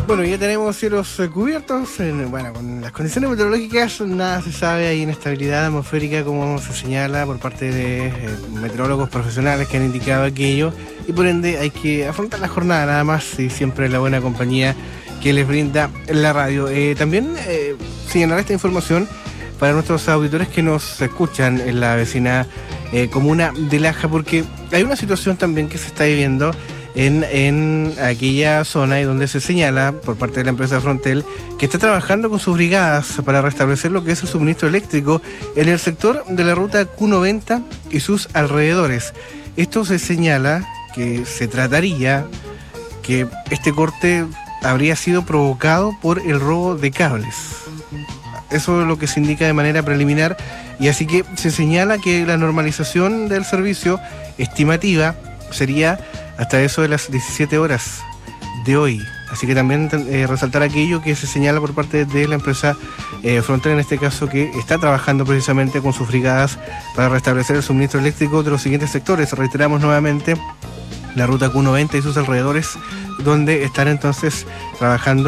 Bueno, ya tenemos cielos cubiertos. Bueno, con las condiciones meteorológicas nada se sabe, hay inestabilidad atmosférica como se señala por parte de meteorólogos profesionales que han indicado aquello, y por ende hay que afrontar la jornada nada más y siempre la buena compañía que les brinda la radio. También señalar esta información para nuestros auditores que nos escuchan en la vecina comuna de Laja, porque hay una situación también que se está viviendo en aquella zona y donde se señala por parte de la empresa Frontel que está trabajando con sus brigadas para restablecer lo que es el suministro eléctrico en el sector de la ruta Q90 y sus alrededores. Esto se señala que se trataría que este corte habría sido provocado por el robo de cables. Eso es lo que se indica de manera preliminar, y así que se señala que la normalización del servicio estimativa sería hasta eso de las 17 horas de hoy. Así que también resaltar aquello que se señala por parte de la empresa Frontel, en este caso, que está trabajando precisamente con sus brigadas para restablecer el suministro eléctrico de los siguientes sectores. Reiteramos nuevamente la ruta Q90 y sus alrededores, donde están entonces trabajando